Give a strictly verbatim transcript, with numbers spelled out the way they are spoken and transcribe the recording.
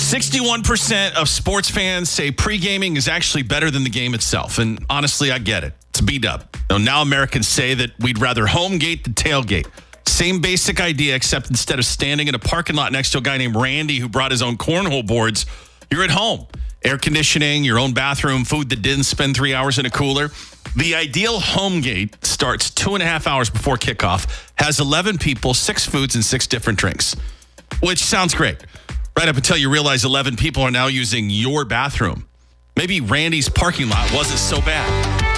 sixty-one percent of sports fans say pre-gaming is actually better than the game itself. And honestly, I get it. It's beat up. Now Americans say that we'd rather home gate than tailgate. Same basic idea, except instead of standing in a parking lot next to a guy named Randy who brought his own cornhole boards, you're at home. Air conditioning, your own bathroom, food that didn't spend three hours in a cooler. The ideal home gate starts two and a half hours before kickoff, has eleven people, six foods, and six different drinks, which sounds great. Right up until you realize eleven people are now using your bathroom. Maybe Randy's parking lot wasn't so bad.